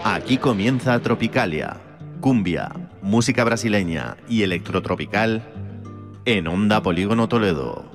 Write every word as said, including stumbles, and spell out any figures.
Aquí comienza Tropicalia, cumbia, música brasileña y electrotropical en Onda Polígono Toledo.